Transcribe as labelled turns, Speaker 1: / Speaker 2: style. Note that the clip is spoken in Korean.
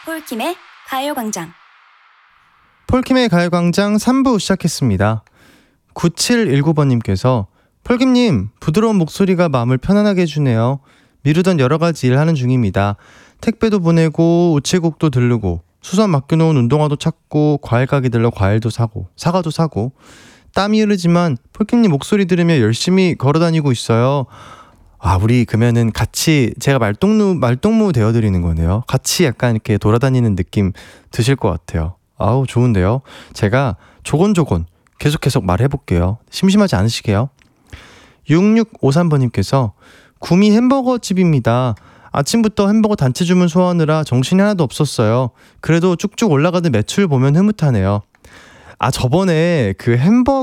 Speaker 1: 폴킴의 가요광장.
Speaker 2: 폴킴의 가요광장 3부 시작했습니다. 9719번님께서 폴킴님, 부드러운 목소리가 마음을 편안하게 해주네요. 미루던 여러가지 일하는 중입니다. 택배도 보내고 우체국도 들르고 수선 맡겨놓은 운동화도 찾고 과일 가게 들러 과일도 사고 사과도 사고 땀이 흐르지만 폴킴님 목소리 들으며 열심히 걸어다니고 있어요. 아, 우리 그러면은 같이 제가 말동무 되어드리는 거네요. 같이 약간 이렇게 돌아다니는 느낌 드실 것 같아요. 아우, 좋은데요. 제가 조곤조곤 계속 말해볼게요. 심심하지 않으시게요? 6653번님께서 구미 햄버거 집입니다. 아침부터 햄버거 단체 주문 소화하느라 정신이 하나도 없었어요. 그래도 쭉쭉 올라가는 매출 보면 흐뭇하네요. 아, 저번에 그 햄버거